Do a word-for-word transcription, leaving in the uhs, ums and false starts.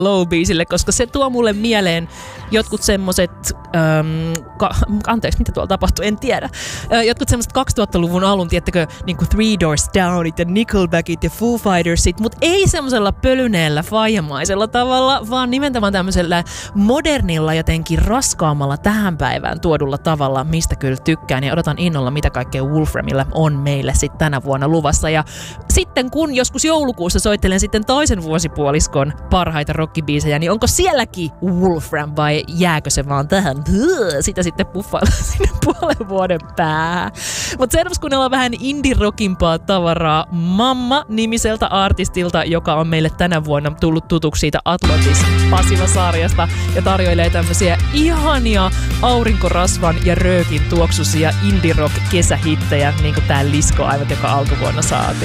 Low-biisille, koska se tuo mulle mieleen jotkut semmoset, ähm, ka- anteeksi, mitä tuolla tapahtui, en tiedä. Äh, jotkut semmoset kaksituhattaluvun alun, tiettäkö, niinku Three Doors Downit ja Nickelbackit ja Foo Fightersit, mutta ei semmoisella pölyneellä faijamaisella tavalla, vaan nimenomaan tämmöisellä modernilla, jotenkin raskaammalla tähän päivään tuodulla tavalla, mistä kyllä tykkään ja odotan innolla, mitä kaikkea Wolframilla on meille sitten tänä vuonna luvassa. Ja sitten kun joskus joulukuussa soittelen sitten toisen vuosipuoliskon parhaita rockibiisejä, niin onko sielläkin Wolfram vai jääkö se vaan tähän? Sitä sitten puffailla sinne puolen vuoden päähän. Mutta seuraavaksi kuunnellaan vähän indie-rockimpaa tavaraa Mamma-nimiseltä artistilta, joka on meille tänä vuonna tullut tutuksi siitä Atlantis Pasiva-sarjasta ja tarjoilee tämmöisiä ihania aurinkorasvan ja röökin tuoksuisia indie-rock kesähittejä, niin kuin tää Lisko aivan joka alkuvuonna saatiin.